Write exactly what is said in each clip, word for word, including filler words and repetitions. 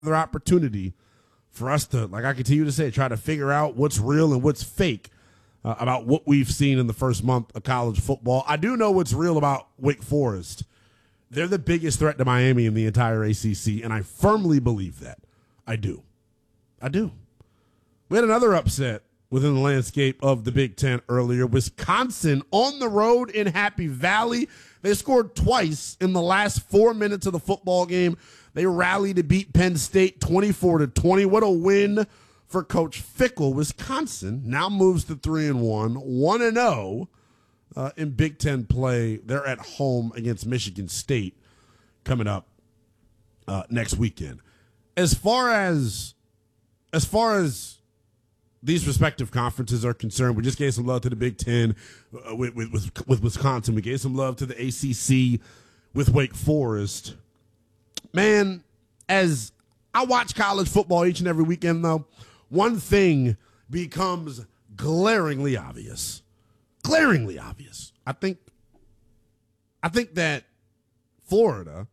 another opportunity for us to, like I continue to say, try to figure out what's real and what's fake uh, about what we've seen in the first month of college football. I do know what's real about Wake Forest. They're the biggest threat to Miami in the entire A C C, and I firmly believe that. I do. I do. We had another upset within the landscape of the Big Ten earlier. Wisconsin on the road in Happy Valley. They scored twice in the last four minutes of the football game. They rallied to beat Penn State twenty-four to twenty. What a win for Coach Fickell. Wisconsin now moves to three and one, one and zero uh, in Big Ten play. They're at home against Michigan State coming up uh, next weekend. As far as as far as these respective conferences are concerned, we just gave some love to the Big Ten uh, with, with, with Wisconsin. We gave some love to the A C C with Wake Forest. Man, as I watch college football each and every weekend, though, one thing becomes glaringly obvious. Glaringly obvious. I think, I think that Florida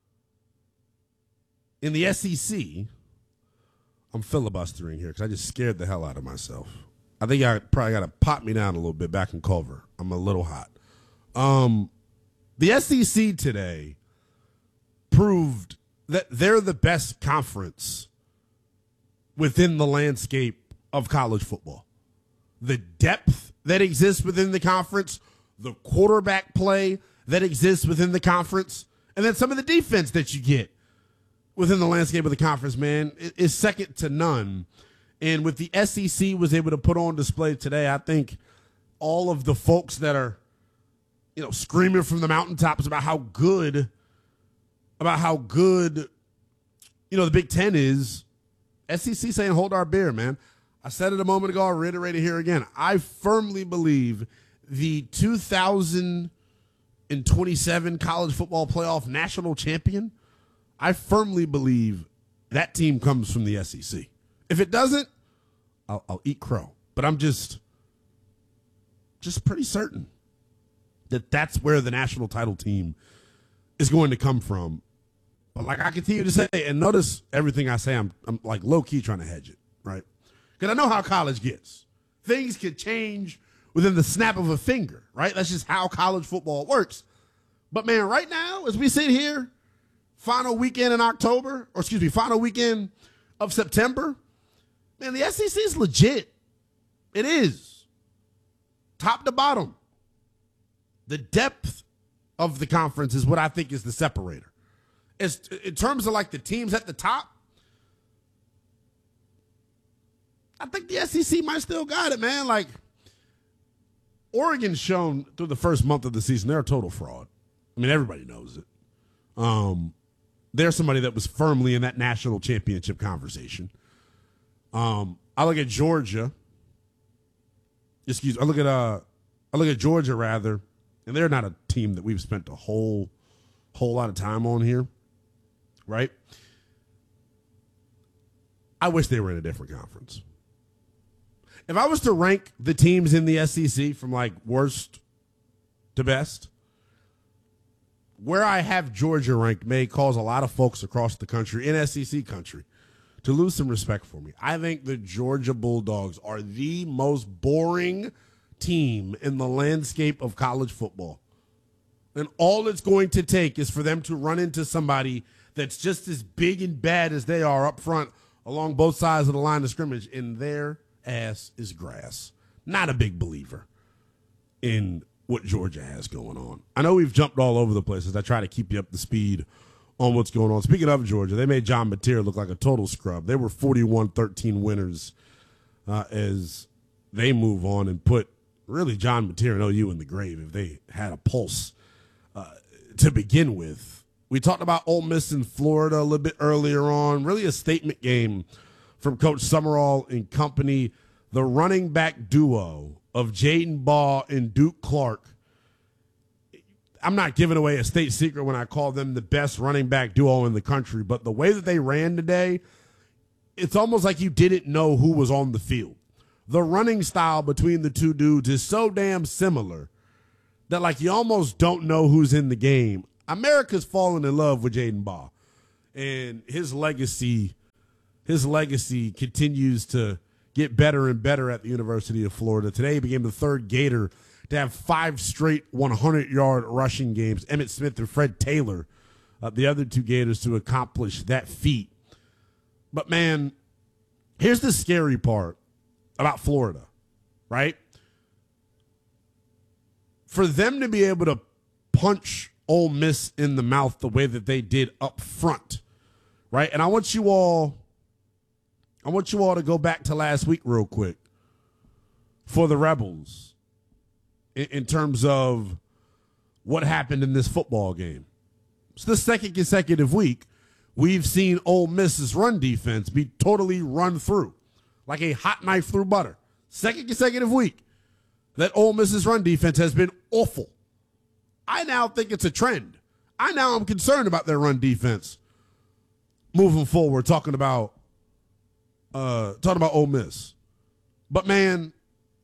in the S E C, I'm filibustering here because I just scared the hell out of myself. I think I probably got to pop me down a little bit back in Culver. I'm a little hot. Um, the S E C today proved that they're the best conference within the landscape of college football. The depth that exists within the conference, the quarterback play that exists within the conference, and then some of the defense that you get within the landscape of the conference, man, is second to none. And with the S E C was able to put on display today, I think all of the folks that are, you know, screaming from the mountaintops about how good, about how good, you know, the Big Ten is, S E C saying, hold our beer, man. I said it a moment ago, I'll reiterate it here again. I firmly believe the two thousand twenty-seven college football playoff national champion, I firmly believe that team comes from the S E C. If it doesn't, I'll, I'll eat crow. But I'm just, just pretty certain that that's where the national title team is going to come from. But like I continue to say, and notice everything I say, I'm, I'm like low-key trying to hedge it, right? Because I know how college gets. Things can change within the snap of a finger, right? That's just how college football works. But, man, right now, as we sit here, final weekend in October, or excuse me, final weekend of September, man, the S E C is legit. It is. Top to bottom. The depth of the conference is what I think is the separator. As, in terms of, like, the teams at the top, I think the S E C might still got it, man. Like, Oregon's shown through the first month of the season, they're a total fraud. I mean, everybody knows it. Um, they're somebody that was firmly in that national championship conversation. Um, I look at Georgia. Excuse me. I look at uh, I look at Georgia rather, and they're not a team that we've spent a whole, whole lot of time on here, right? I wish they were in a different conference. If I was to rank the teams in the S E C from like worst to best, where I have Georgia ranked may cause a lot of folks across the country, in S E C country, to lose some respect for me. I think the Georgia Bulldogs are the most boring team in the landscape of college football. And all it's going to take is for them to run into somebody that's just as big and bad as they are up front along both sides of the line of scrimmage, and their ass is grass. Not a big believer in what Georgia has going on. I know we've jumped all over the place as I try to keep you up to speed on what's going on. Speaking of Georgia, they made John Mateer look like a total scrub. They were forty-one thirteen winners uh, as they move on and put really John Mateer and O U in the grave if they had a pulse uh, to begin with. We talked about Ole Miss in Florida a little bit earlier on. Really a statement game from Coach Summerall and company. The running back duo of Jaden Baugh and Duke Clark. I'm not giving away a state secret when I call them the best running back duo in the country, but the way that they ran today, it's almost like you didn't know who was on the field. The running style between the two dudes is so damn similar that like you almost don't know who's in the game. America's fallen in love with Jaden Baugh, and his legacy his legacy continues to get better and better at the University of Florida. Today he became the third Gator to have five straight hundred-yard rushing games. Emmitt Smith and Fred Taylor, uh, the other two Gators, to accomplish that feat. But, man, here's the scary part about Florida, right? For them to be able to punch Ole Miss in the mouth the way that they did up front, right? And I want you all, I want you all to go back to last week real quick for the Rebels in, in terms of what happened in this football game. It's the second consecutive week we've seen Ole Miss's run defense be totally run through, like a hot knife through butter. Second consecutive week that Ole Miss's run defense has been awful. I now think it's a trend. I now am concerned about their run defense moving forward, talking about uh, talking about Ole Miss. But, man,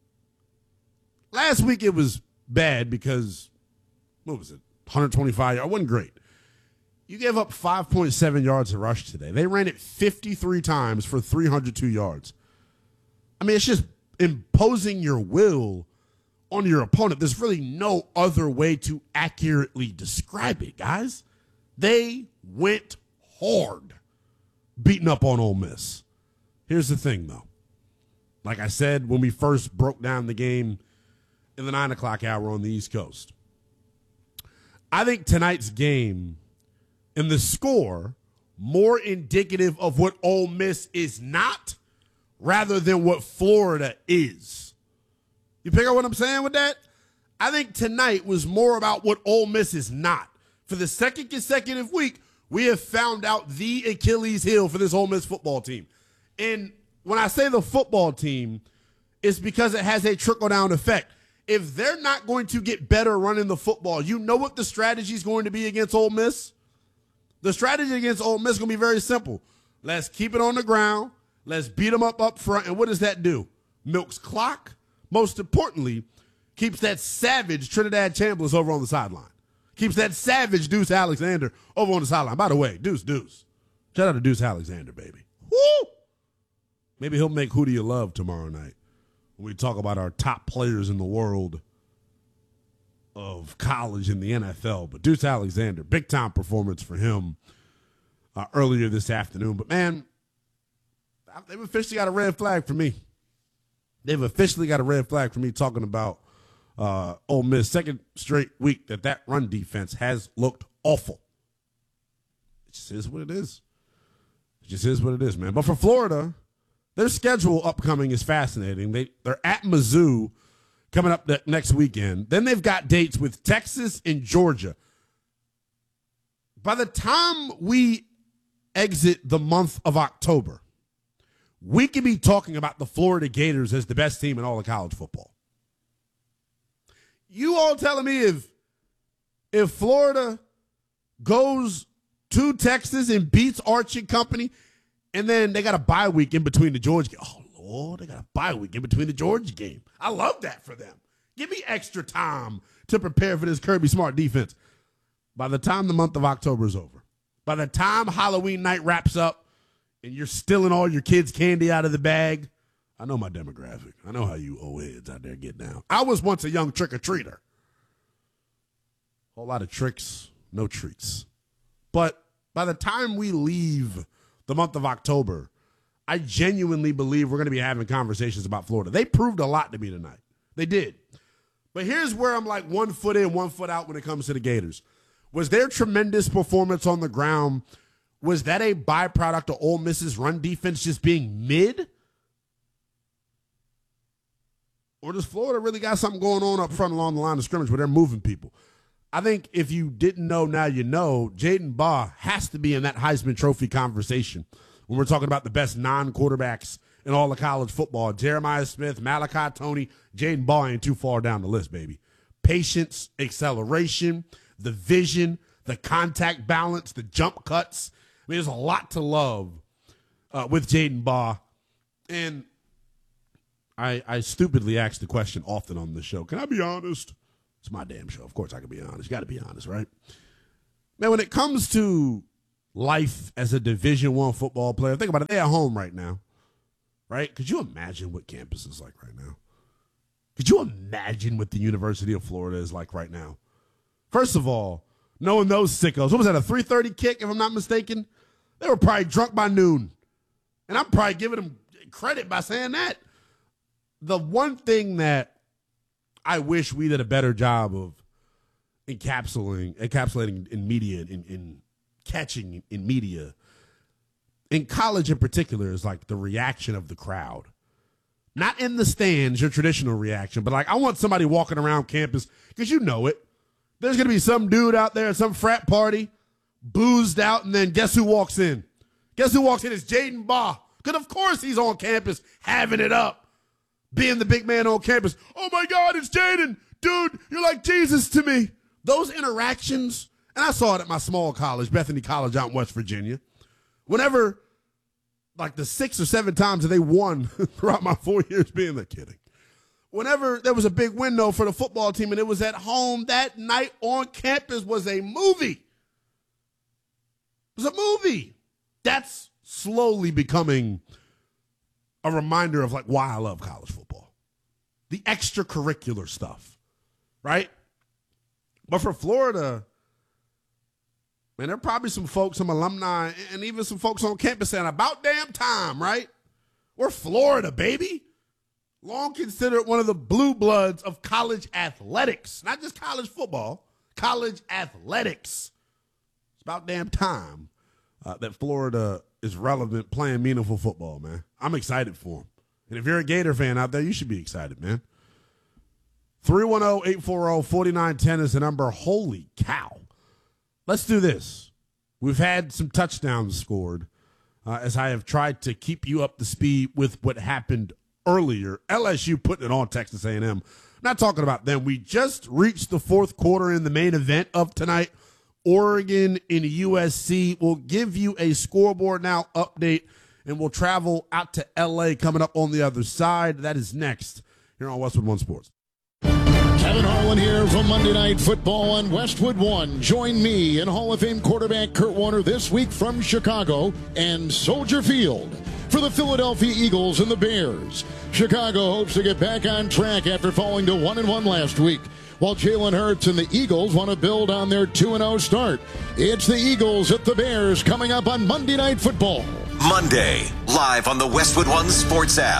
last week it was bad because, what was it, one twenty-five yards. It wasn't great. You gave up five point seven yards a rush today. They ran it fifty-three times for three hundred two yards. I mean, it's just imposing your will on your opponent. There's really no other way to accurately describe it, guys. They went hard beating up on Ole Miss. Here's the thing, though. Like I said, when we first broke down the game in the nine o'clock hour on the East Coast, I think tonight's game and the score more indicative of what Ole Miss is not rather than what Florida is. You pick up what I'm saying with that? I think tonight was more about what Ole Miss is not. For the second consecutive week, we have found out the Achilles heel for this Ole Miss football team. And when I say the football team, it's because it has a trickle-down effect. If they're not going to get better running the football, you know what the strategy is going to be against Ole Miss? The strategy against Ole Miss is going to be very simple. Let's keep it on the ground. Let's beat them up up front. And what does that do? Milks clock. Most importantly, keeps that savage Trinidad Chambliss over on the sideline. Keeps that savage Deuce Alexander over on the sideline. By the way, Deuce, Deuce. Shout out to Deuce Alexander, baby. Woo! Maybe he'll make Who Do You Love tomorrow night when we talk about our top players in the world of college in the N F L. But Deuce Alexander, big-time performance for him uh, earlier this afternoon. But, man, they've officially got a red flag for me. They've officially got a red flag for me talking about uh, Ole Miss. Second straight week that that run defense has looked awful. It just is what it is. It just is what it is, man. But for Florida, their schedule upcoming is fascinating. They, they're at Mizzou coming up the next weekend. Then they've got dates with Texas and Georgia. By the time we exit the month of October, we could be talking about the Florida Gators as the best team in all of college football. You all telling me if, if Florida goes to Texas and beats Archie Company, and then they got a bye week in between the Georgia game. Oh, Lord, they got a bye week in between the Georgia game. I love that for them. Give me extra time to prepare for this Kirby Smart defense. By the time the month of October is over, by the time Halloween night wraps up and you're stealing all your kids' candy out of the bag, I know my demographic. I know how you old heads out there get down. I was once a young trick-or-treater. Whole lot of tricks, no treats. But by the time we leave the month of October, I genuinely believe we're going to be having conversations about Florida. They proved a lot to me tonight. They did. But here's where I'm like one foot in, one foot out when it comes to the Gators. Was their tremendous performance on the ground, was that a byproduct of Ole Miss's run defense just being mid? Or does Florida really got something going on up front along the line of scrimmage where they're moving people? I think if you didn't know, now you know, Jaden Baugh has to be in that Heisman Trophy conversation when we're talking about the best non-quarterbacks in all of college football. Jeremiah Smith, Malachi Toney, Jaden Baugh ain't too far down the list, baby. Patience, acceleration, the vision, the contact balance, the jump cuts. I mean, there's a lot to love uh, with Jaden Baugh. And I, I stupidly ask the question often on the show, can I be honest? It's my damn show. Of course I can be honest. You got to be honest, right? Man, when it comes to life as a Division One football player. Think about it. They're at home right now, right? Could you imagine what campus is like right now? Could you imagine what the University of Florida is like right now? First of all, knowing those sickos, what was that, a three thirty kick, if I'm not mistaken? They were probably drunk by noon. And I'm probably giving them credit by saying that. The one thing that I wish we did a better job of encapsulating, encapsulating in media, in, in catching in media, in college in particular, is like the reaction of the crowd. Not in the stands, your traditional reaction, but like I want somebody walking around campus, because you know it. There's going to be some dude out there at some frat party, boozed out, and then guess who walks in? Guess who walks in? It's Jaden Baugh. Because of course he's on campus having it up, being the big man on campus. Oh my God, it's Jaden. Dude, you're like Jesus to me. Those interactions, and I saw it at my small college, Bethany College out in West Virginia. Whenever, like the six or seven times that they won throughout my four years being there, kidding. Whenever there was a big window for the football team and it was at home, that night on campus was a movie. It was a movie. That's slowly becoming a reminder of like why I love college football. The extracurricular stuff, right? But for Florida, man, there are probably some folks, some alumni, and even some folks on campus saying, about damn time, right? We're Florida, baby. Long considered one of the blue bloods of college athletics. Not just college football, college athletics. It's about damn time uh, that Florida is relevant, playing meaningful football, man. I'm excited for them. And if you're a Gator fan out there, you should be excited, man. three one zero, eight four zero, four nine one zero is the number. Holy cow. Let's do this. We've had some touchdowns scored uh, as I have tried to keep you up to speed with what happened earlier. L S U putting it on Texas A and M. Not talking about them. We just reached the fourth quarter in the main event of tonight. Oregon and U S C. Will give you a scoreboard now update, and we'll travel out to L A coming up on the other side. That is next here on Westwood One Sports. Kevin Harlan here from Monday Night Football on Westwood One. Join me and Hall of Fame quarterback Kurt Warner this week from Chicago and Soldier Field for the Philadelphia Eagles and the Bears. Chicago hopes to get back on track after falling to one and one last week, while Jalen Hurts and the Eagles want to build on their two and oh start. It's the Eagles at the Bears coming up on Monday Night Football. Monday, live on the Westwood One Sports app.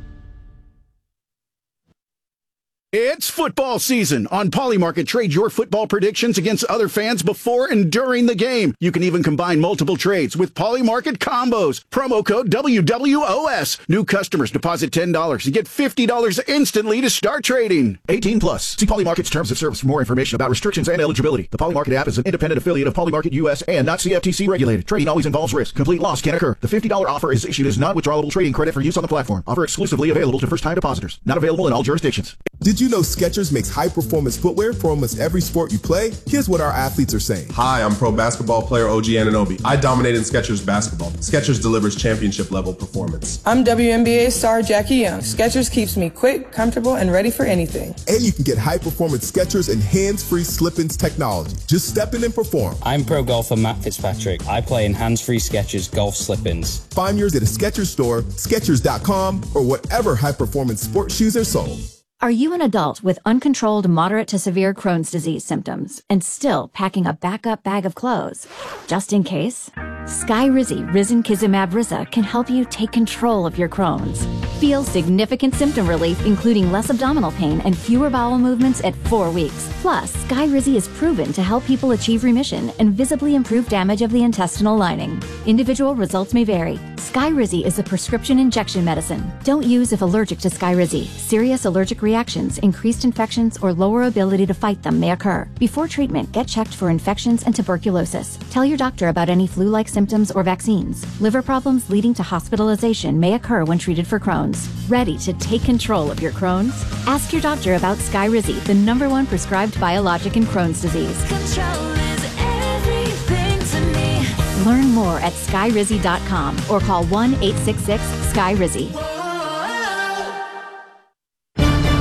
It's football season. On Polymarket, trade your football predictions against other fans before and during the game. You can even combine multiple trades with Polymarket combos. Promo code W W O S. New customers deposit ten dollars and get fifty dollars instantly to start trading. eighteen plus. See Polymarket's terms of service for more information about restrictions and eligibility. The Polymarket app is an independent affiliate of Polymarket U S and not C F T C regulated. Trading always involves risk. Complete loss can occur. The fifty dollars offer is issued as non-withdrawable trading credit for use on the platform. Offer exclusively available to first-time depositors. Not available in all jurisdictions. Did you know Skechers makes high-performance footwear for almost every sport you play? Here's what our athletes are saying. Hi, I'm pro basketball player O G Anunoby. I dominate in Skechers basketball. Skechers delivers championship-level performance. I'm W N B A star Jackie Young. Skechers keeps me quick, comfortable, and ready for anything. And you can get high-performance Skechers and hands-free slip-ins technology. Just step in and perform. I'm pro golfer Matt Fitzpatrick. I play in hands-free Skechers golf slip-ins. Find yours at a Skechers store, Skechers dot com, or whatever high-performance sports shoes are sold. Are you an adult with uncontrolled moderate to severe Crohn's disease symptoms and still packing a backup bag of clothes? Just in case? Skyrizi Risankizumab Riza can help you take control of your Crohn's. Feel significant symptom relief, including less abdominal pain and fewer bowel movements at four weeks. Plus, Skyrizi is proven to help people achieve remission and visibly improve damage of the intestinal lining. Individual results may vary. Skyrizi is a prescription injection medicine. Don't use if allergic to Skyrizi. Serious allergic reactions, increased infections, or lower ability to fight them may occur. Before treatment, get checked for infections and tuberculosis. Tell your doctor about any flu-like symptoms or vaccines. Liver problems leading to hospitalization may occur when treated for Crohn's. Ready to take control of your Crohn's? Ask your doctor about Skyrizi, the number one prescribed biologic in Crohn's disease. Control is everything to me. Learn more at skyrizi dot com or call one eight six six, S K Y R I Z I. Kevin Harlan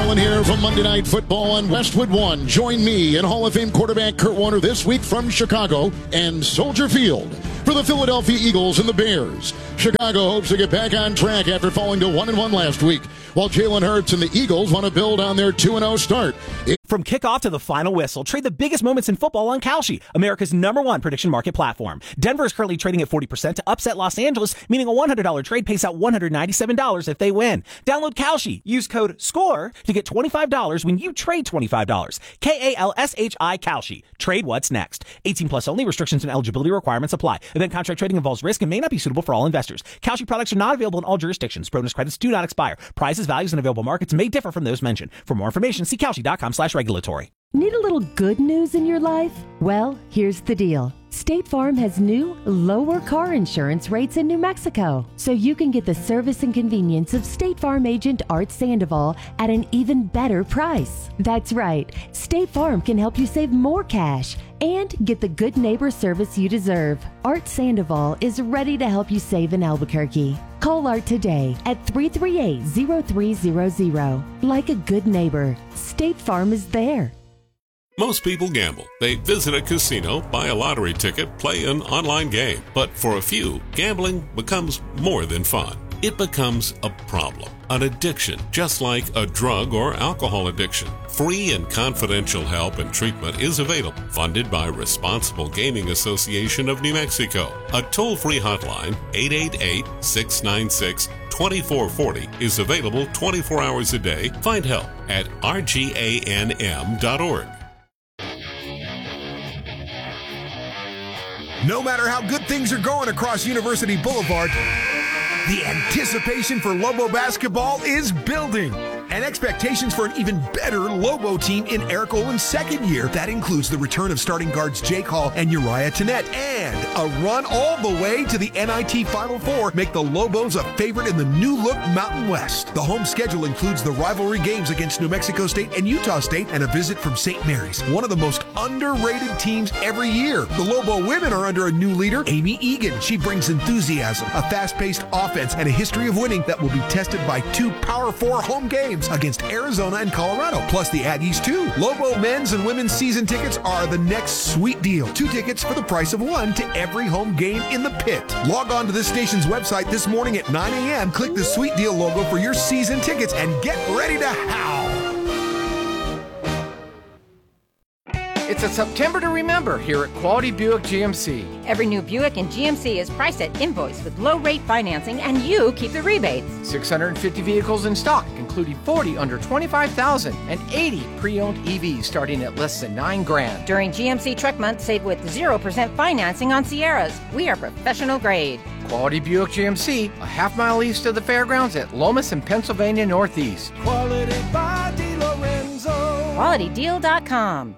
Holland here from Monday Night Football on Westwood One. Join me and Hall of Fame quarterback Kurt Warner this week from Chicago and Soldier Field for the Philadelphia Eagles and the Bears. Chicago hopes to get back on track after falling to one and one last week, while Jalen Hurts and the Eagles want to build on their two and oh start. It- From kickoff to the final whistle, trade the biggest moments in football on Kalshi, America's number one prediction market platform. Denver is currently trading at forty percent to upset Los Angeles, meaning a one hundred dollars trade pays out one hundred ninety-seven dollars if they win. Download Kalshi. Use code SCORE to get twenty-five dollars when you trade twenty-five dollars. K A L S H I Kalshi. Trade what's next. eighteen plus only. Restrictions and eligibility requirements apply. Event contract trading involves risk and may not be suitable for all investors. Kalshi products are not available in all jurisdictions. Bonus credits do not expire. Prices, values, and available markets may differ from those mentioned. For more information, see Kalshi.com slash regulatory. Need a little good news in your life? Well, here's the deal. State Farm has new, lower car insurance rates in New Mexico, so you can get the service and convenience of State Farm agent Art Sandoval at an even better price. That's right. State Farm can help you save more cash and get the good neighbor service you deserve. Art Sandoval is ready to help you save in Albuquerque. Call Art today at three three eight, zero three zero zero. Like a good neighbor, State Farm is there. Most people gamble. They visit a casino, buy a lottery ticket, play an online game. But for a few, gambling becomes more than fun. It becomes a problem, an addiction, just like a drug or alcohol addiction. Free and confidential help and treatment is available, funded by Responsible Gaming Association of New Mexico. A toll-free hotline, eight eight eight, six nine six, two four four zero, is available twenty-four hours a day. Find help at R G A N M dot org. No matter how good things are going across University Boulevard, the anticipation for Lobo basketball is building. And expectations for an even better Lobo team in Eric Olin's second year. That includes the return of starting guards Jake Hall and Uriah Tennette, and a run all the way to the N I T Final Four make the Lobos a favorite in the new-look Mountain West. The home schedule includes the rivalry games against New Mexico State and Utah State, and a visit from Saint Mary's, one of the most underrated teams every year. The Lobo women are under a new leader, Amy Egan. She brings enthusiasm, a fast-paced offense, and a history of winning that will be tested by two Power Four home games against Arizona and Colorado, plus the Aggies too. Lobo men's and women's season tickets are the next sweet deal. Two tickets for the price of one to every home game in the pit. Log on to this station's website this morning at nine a.m. Click the sweet deal logo for your season tickets and get ready to howl. It's a September to remember here at Quality Buick G M C. Every new Buick in G M C is priced at invoice with low-rate financing, and you keep the rebates. six hundred fifty vehicles in stock, including forty under twenty-five thousand and eighty pre-owned E Vs starting at less than nine grand. During G M C Truck Month, save with zero percent financing on Sierras. We are professional grade. Quality Buick G M C, a half mile east of the fairgrounds at Lomas and Pennsylvania Northeast. Quality by DiLorenzo. Quality Deal dot com.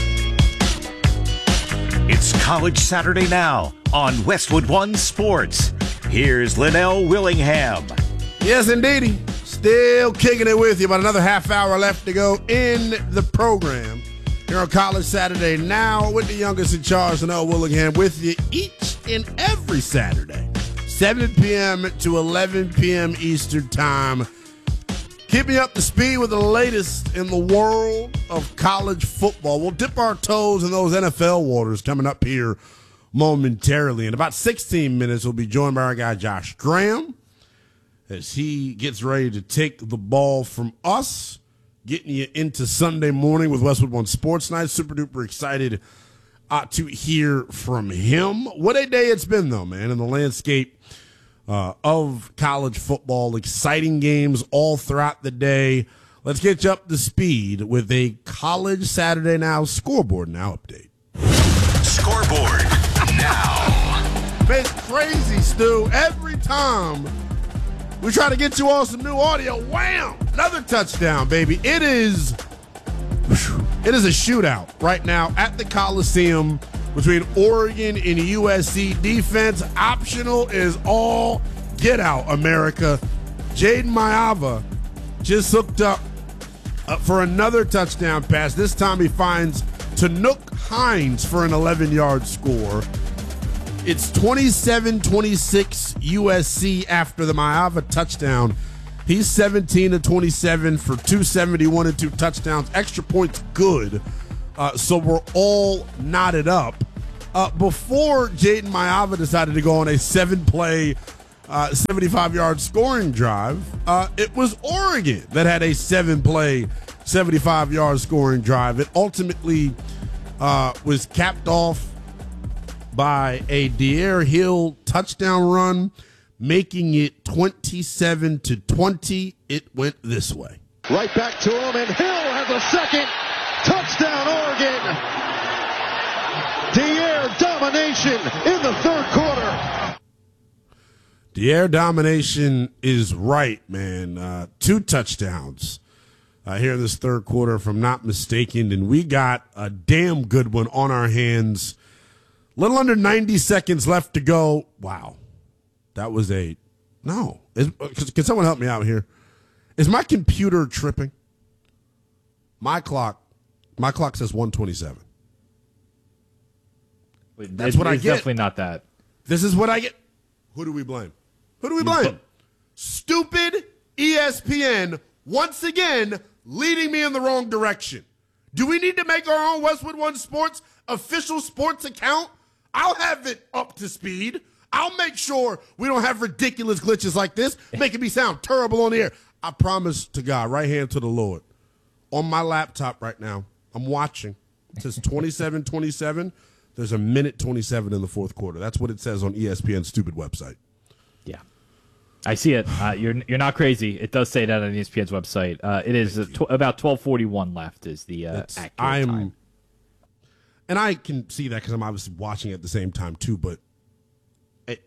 It's College Saturday now on Westwood One Sports. Here's Linnell Willingham. Yes, indeedy. Still kicking it with you. About another half hour left to go in the program. Here on College Saturday now with the youngest in charge, Linnell Willingham, with you each and every Saturday, seven p.m. to eleven p.m. Eastern Time. Keep me up to speed with the latest in the world of college football. We'll dip our toes in those N F L waters coming up here momentarily. In about sixteen minutes, we'll be joined by our guy Josh Graham as he gets ready to take the ball from us, getting you into Sunday morning with Westwood One Sports Night. Super duper excited uh, to hear from him. What a day it's been, though, man, in the landscape Uh, of college football. Exciting games all throughout the day. Let's get you up to speed with a College Saturday Now Scoreboard Now update. Scoreboard Now. It's crazy, Stu. Every time we try to get you all some new audio, wham! Another touchdown, baby. It is, it is a shootout right now at the Coliseum between Oregon and U S C. Defense optional is all get out, America. Jaden Maiava just hooked up uh, for another touchdown pass. This time he finds Tanook Hines for an eleven-yard score. It's twenty-seven twenty-six U S C after the Maiava touchdown. He's seventeen to twenty-seven for two seventy-one and two touchdowns. Extra points good. Uh, so we're all knotted up. Uh, before Jayden Maiava decided to go on a seven-play, uh, seventy-five-yard scoring drive, uh, it was Oregon that had a seven-play, seventy-five-yard scoring drive. It ultimately uh, was capped off by a De'Aaron Hill touchdown run, making it twenty-seven to twenty. It went this way. Right back to him, and Hill has a second touchdown, Oregon. De'Aaron domination in the third quarter. De'Aaron domination is right, man. Uh, two touchdowns uh, here in this third quarter, if I'm not mistaken, and we got a damn good one on our hands. Little under ninety seconds left to go. Wow. That was a no. Is, can someone help me out here? Is my computer tripping? My clock, my clock says one twenty-seven. That's it, what I it's get. Definitely not that. This is what I get. Who do we blame? Who do we blame? Stupid E S P N once again leading me in the wrong direction. Do we need to make our own Westwood One Sports official sports account? I'll have it up to speed. I'll make sure we don't have ridiculous glitches like this, making me sound terrible on the air. I promise to God, right hand to the Lord. On my laptop right now, I'm watching. It says twenty-seven twenty-seven. There's a minute twenty-seven in the fourth quarter. That's what it says on E S P N's stupid website. Yeah. I see it. Uh, you're you're not crazy. It does say that on E S P N's website. Uh, it is uh, tw- about twelve forty-one left is the uh, accurate I'm, time. And I can see that because I'm obviously watching at the same time too, but it,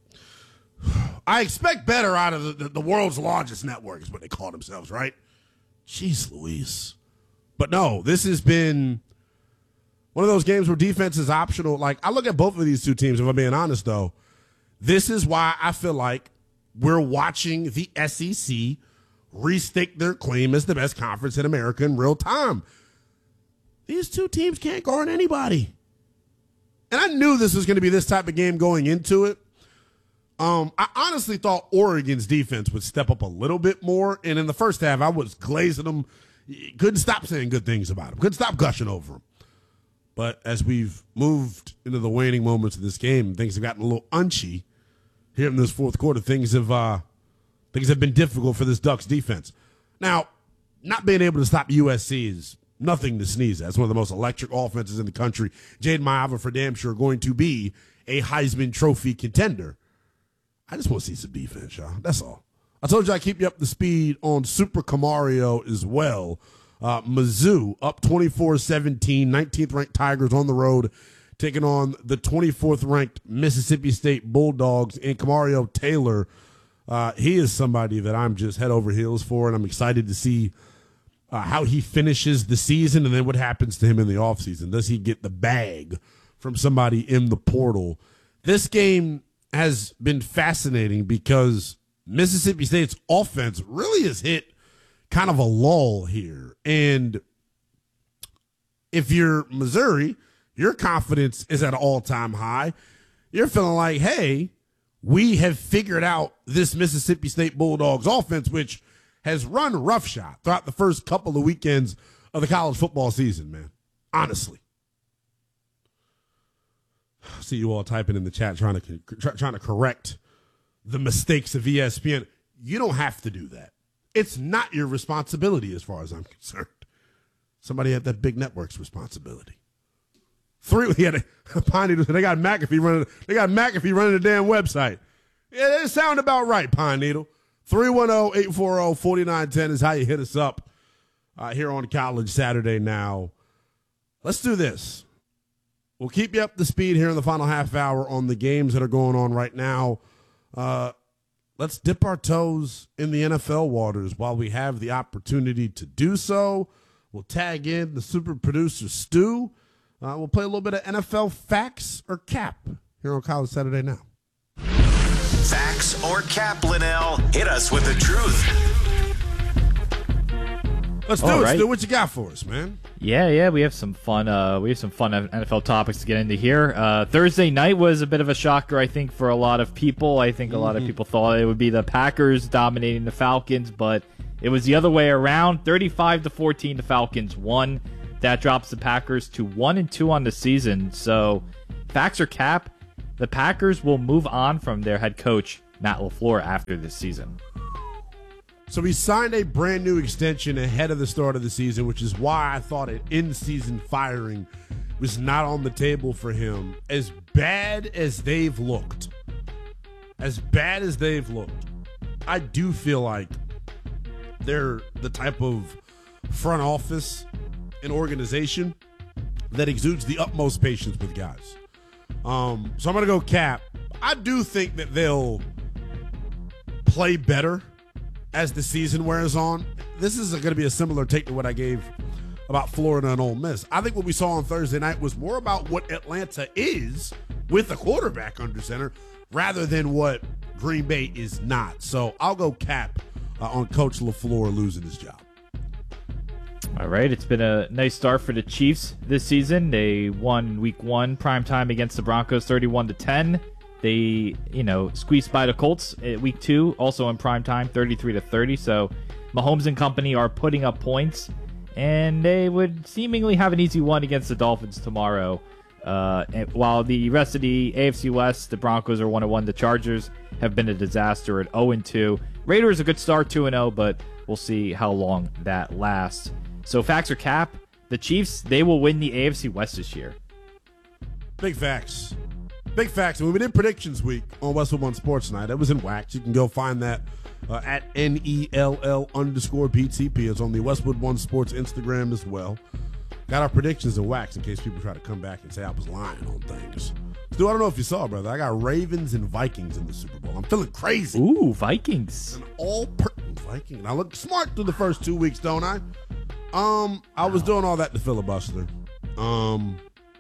I expect better out of the, the, the world's largest network is what they call themselves, right? Jeez Louise. But no, this has been one of those games where defense is optional. Like, I look at both of these two teams, if I'm being honest, though. This is why I feel like we're watching the S E C restake their claim as the best conference in America in real time. These two teams can't guard anybody. And I knew this was going to be this type of game going into it. Um, I honestly thought Oregon's defense would step up a little bit more. And in the first half, I was glazing them. Couldn't stop saying good things about them. Couldn't stop gushing over them. But as we've moved into the waning moments of this game, things have gotten a little unchy here in this fourth quarter. Things have uh, things have been difficult for this Ducks defense. Now, not being able to stop U S C is nothing to sneeze at. It's one of the most electric offenses in the country. Jayden Maiava for damn sure going to be a Heisman Trophy contender. I just want to see some defense, y'all. That's all. I told you I keep you up to speed on Super Camario as well. Uh, Mizzou up twenty-four seventeen, nineteenth ranked Tigers on the road, taking on the twenty-fourth ranked Mississippi State Bulldogs. And Camario Taylor, uh, he is somebody that I'm just head over heels for, and I'm excited to see uh, how he finishes the season and then what happens to him in the offseason. Does he get the bag from somebody in the portal? This game has been fascinating because Mississippi State's offense really has hit kind of a lull here. And if you're Missouri, your confidence is at an all-time high. You're feeling like, hey, we have figured out this Mississippi State Bulldogs offense, which has run roughshod throughout the first couple of weekends of the college football season, man. Honestly. I see you all typing in the chat trying to trying to correct the mistakes of E S P N. You don't have to do that. It's not your responsibility as far as I'm concerned. Somebody at that big network's responsibility. Three, we had a Pine Needle. They got McAfee running. They got McAfee running the damn website. Yeah, it sound about right, Pine Needle. three one zero, eight four zero, four nine one zero is how you hit us up uh, here on College Saturday Now. Let's do this. We'll keep you up to speed here in the final half hour on the games that are going on right now. Uh, let's dip our toes in the N F L waters while we have the opportunity to do so. We'll tag in the super producer, Stu. Uh, we'll play a little bit of N F L facts or cap here on College Saturday Now. Facts or cap, Linnell? Hit us with the truth. Let's do All it, right. Stu. What you got for us, man? Yeah, yeah, we have some fun. Uh, we have some fun N F L topics to get into here. Uh, Thursday night was a bit of a shocker, I think, for a lot of people. I think a lot of Mhm. people thought it would be the Packers dominating the Falcons, but it was the other way around. thirty-five to fourteen, the Falcons won. That drops the Packers to one and two on the season. So, facts or cap, the Packers will move on from their head coach Matt LaFleur after this season. So he signed a brand new extension ahead of the start of the season, which is why I thought an in-season firing was not on the table for him. As bad as they've looked, as bad as they've looked, I do feel like they're the type of front office and organization that exudes the utmost patience with guys. Um, so I'm going to go cap. I do think that they'll play better as the season wears on. This is going to be a similar take to what I gave about Florida and Ole Miss. I think what we saw on Thursday night was more about what Atlanta is with a quarterback under center rather than what Green Bay is not. So I'll go cap uh, on Coach LaFleur losing his job. All right, it's been a nice start for the Chiefs this season. They won week one primetime against the Broncos thirty-one to ten. They, you know, squeezed by the Colts at week two, also in primetime, thirty-three to thirty. So Mahomes and company are putting up points, and they would seemingly have an easy one against the Dolphins tomorrow. Uh, and while the rest of the A F C West, the Broncos are one and one. The Chargers have been a disaster at oh and two. Raiders a good start, two and oh, but we'll see how long that lasts. So facts or cap, the Chiefs, they will win the A F C West this year. Big facts. Big facts. And we did predictions week on Westwood One Sports Night. It was in wax. You can go find that uh, at N E L L underscore P T P. It's on the Westwood One Sports Instagram as well. Got our predictions in wax in case people try to come back and say I was lying on things. Stu, I don't know if you saw, brother. I got Ravens and Vikings in the Super Bowl. I'm feeling crazy. Ooh, Vikings. An all-pertinent Viking. And I look smart through the first two weeks, don't I? Um, I was doing all that to filibuster. Um...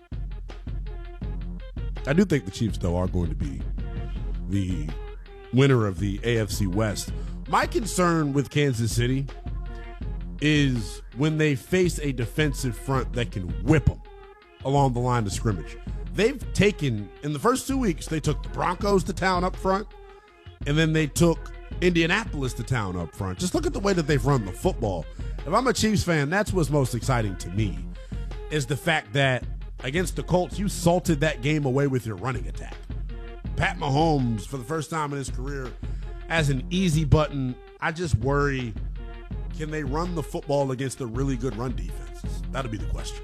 I do think the Chiefs, though, are going to be the winner of the A F C West. My concern with Kansas City is when they face a defensive front that can whip them along the line of scrimmage. They've taken, in the first two weeks, they took the Broncos to town up front, and then they took Indianapolis to town up front. Just look at the way that they've run the football. If I'm a Chiefs fan, that's what's most exciting to me, is the fact that against the Colts, you salted that game away with your running attack. Pat Mahomes, for the first time in his career, has an easy button. I just worry, can they run the football against a really good run defense? That'll be the question.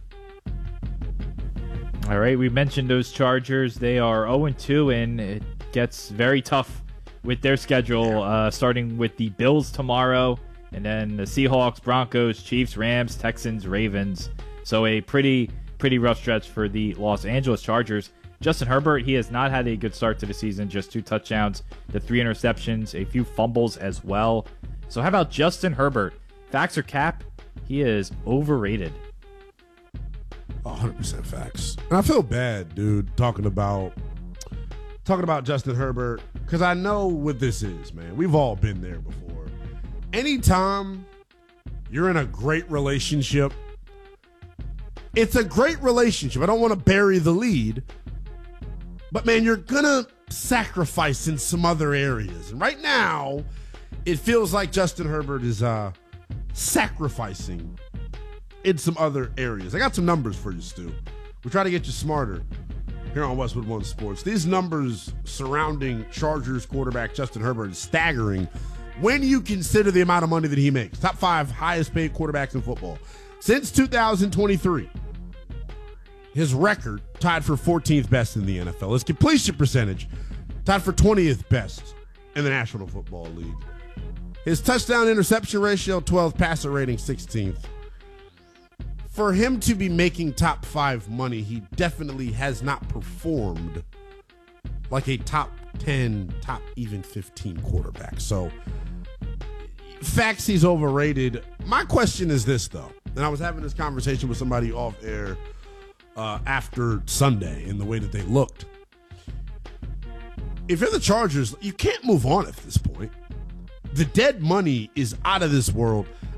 All right, we mentioned those Chargers. They are oh and two, and it gets very tough with their schedule, uh, starting with the Bills tomorrow, and then the Seahawks, Broncos, Chiefs, Rams, Texans, Ravens. So a pretty... pretty rough stretch for the Los Angeles Chargers. Justin Herbert, he has not had a good start to the season, just two touchdowns, the three interceptions, a few fumbles as well. So how about Justin Herbert? Facts or cap? He is overrated. one hundred percent facts. And I feel bad, dude, talking about talking about Justin Herbert, because I know what this is, man. We've all been there before. Anytime you're in a great relationship, it's a great relationship. I don't want to bury the lead, but man, you're going to sacrifice in some other areas. And right now, it feels like Justin Herbert is uh, sacrificing in some other areas. I got some numbers for you, Stu. We try to get you smarter here on Westwood One Sports. These numbers surrounding Chargers quarterback Justin Herbert is staggering when you consider the amount of money that he makes. Top five highest paid quarterbacks in football. Since two thousand twenty-three, his record tied for fourteenth best in the N F L. His completion percentage tied for twentieth best in the National Football League. His touchdown interception ratio, twelfth, passer rating, sixteenth. For him to be making top five money, he definitely has not performed like a top ten, top even fifteen quarterback. So, facts, he's overrated. My question is this, though. And I was having this conversation with somebody off air uh, after Sunday in the way that they looked. If you're the Chargers, you can't move on at this point. The dead money is out of this world.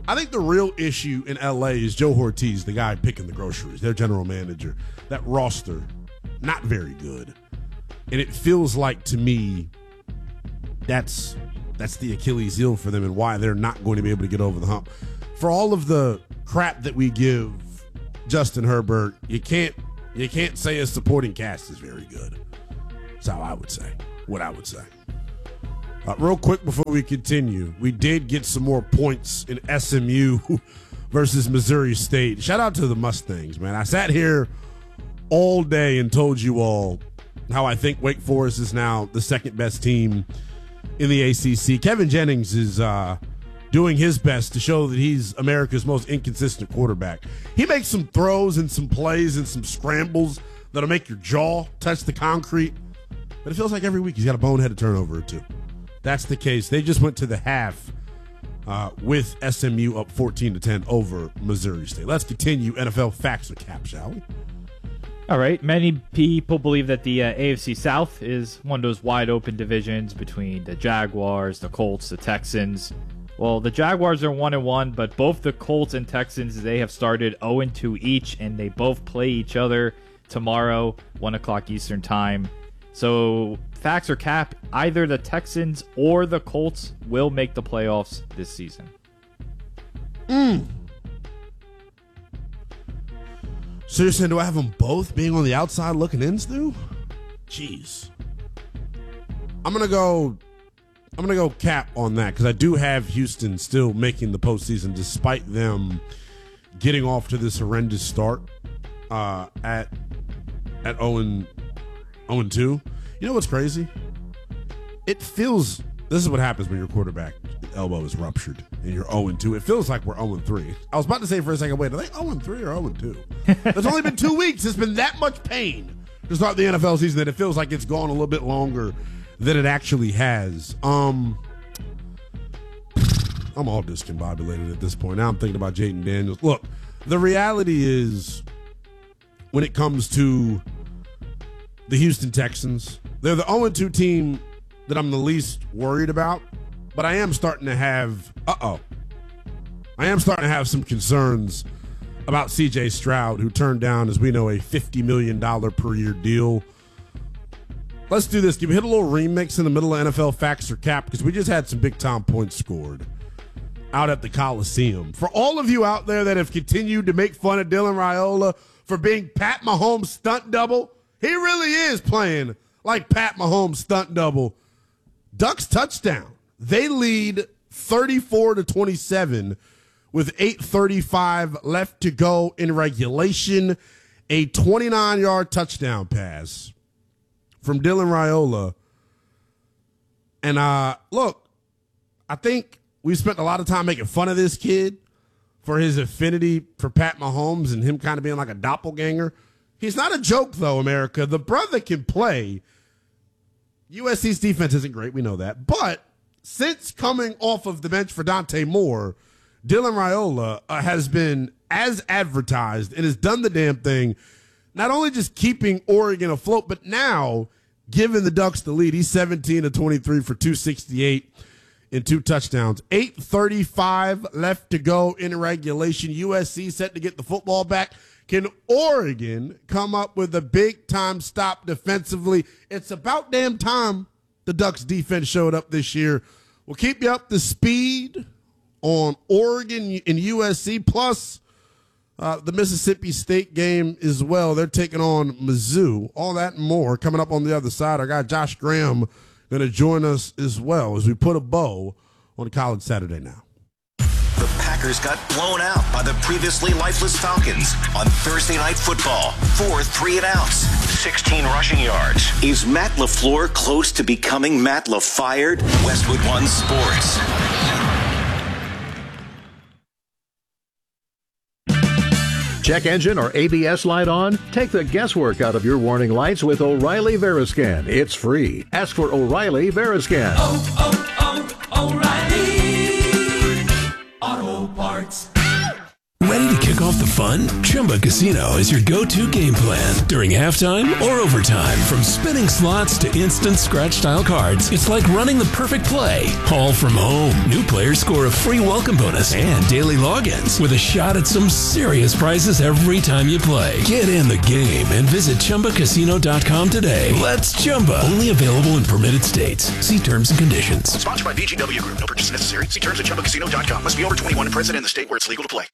I think the real issue in L A is Joe Ortiz, the guy picking the groceries, their general manager. That roster, not very good. And it feels like, to me, that's that's the Achilles heel for them and why they're not going to be able to get over the hump. For all of the crap that we give Justin Herbert, you can't you can't say his supporting cast is very good. That's how I would say, what I would say. Uh, real quick before we continue, we did get some more points in S M U versus Missouri State. Shout out to the Mustangs, man. I sat here all day and told you all how I think Wake Forest is now the second best team in the A C C. Kevin Jennings is uh, doing his best to show that he's America's most inconsistent quarterback. He makes some throws and some plays and some scrambles that'll make your jaw touch the concrete, but it feels like every week he's got a boneheaded turnover or two. That's the case. They just went to the half uh, with S M U up fourteen to ten over Missouri State. Let's continue N F L Facts or Cap, shall we? All right. Many people believe that the uh, A F C South is one of those wide open divisions between the Jaguars, the Colts, the Texans. Well, the Jaguars are one and one, but both the Colts and Texans, they have started oh and two each, and they both play each other tomorrow, one o'clock Eastern time. So, facts or cap, either the Texans or the Colts will make the playoffs this season. Mm. So you're saying, do I have them both being on the outside looking in, Stu? Jeez. I'm gonna go. I'm gonna go cap on that because I do have Houston still making the postseason despite them getting off to this horrendous start uh, at at oh and two. You know what's crazy? It feels, this is what happens when your quarterback elbow is ruptured and you're oh and two. It feels like we're oh and three. I was about to say for a second, wait, are they oh and three or oh and two? There's only been two weeks. It's been that much pain to start the N F L season that it feels like it's gone a little bit longer than it actually has. Um, I'm all discombobulated at this point. Now I'm thinking about Jayden Daniels. Look, the reality is when it comes to the Houston Texans, they're the oh and two team that I'm the least worried about, but I am starting to have, uh-oh, I am starting to have some concerns about C J Stroud, who turned down, as we know, a fifty million dollars per year deal. Let's do this. Can we hit a little remix in the middle of N F L Facts or Cap? Because we just had some big-time points scored out at the Coliseum. For all of you out there that have continued to make fun of Dylan Raiola for being Pat Mahomes' stunt double, he really is playing like Pat Mahomes' stunt double. Ducks touchdown. They lead thirty-four to twenty-seven with eight thirty-five left to go in regulation. A twenty-nine-yard touchdown pass from Dylan Raiola. And uh, look, I think we spent a lot of time making fun of this kid for his affinity for Pat Mahomes and him kind of being like a doppelganger. He's not a joke, though, America. The brother can play. U S C's defense isn't great. We know that. But since coming off of the bench for Dante Moore, Dylan Raiola uh, has been as advertised and has done the damn thing, not only just keeping Oregon afloat, but now giving the Ducks the lead. He's seventeen to twenty-three for two sixty-eight and two touchdowns. eight thirty-five left to go in regulation. U S C set to get the football back. Can Oregon come up with a big-time stop defensively? It's about damn time the Ducks defense showed up this year. We'll keep you up to speed on Oregon and U S C, plus uh, the Mississippi State game as well. They're taking on Mizzou. All that and more coming up on the other side. Our guy Josh Graham going to join us as well as we put a bow on College Saturday Now. The Packers got blown out by the previously lifeless Falcons on Thursday Night Football. Four three and outs, sixteen rushing yards. Is Matt LaFleur close to becoming Matt LaFired? Westwood One Sports. Check engine or A B S light on? Take the guesswork out of your warning lights with O'Reilly Veriscan. It's free. Ask for O'Reilly Veriscan. Oh, oh, oh, O'Reilly Auto Parts. Ready to kick off the fun? Chumba Casino Casino is your go-to game plan during halftime or overtime. From spinning slots to instant scratch-style cards, it's like running the perfect play, all from home. New players score a free welcome bonus and daily logins with a shot at some serious prizes every time you play. Get in the game and visit Chumba Casino dot com today. Let's Chumba. Only available in permitted states. See terms and conditions. Sponsored by V G W Group. No purchase necessary. See terms at Chumba Casino dot com. Must be over twenty-one and present in the state where it's legal to play.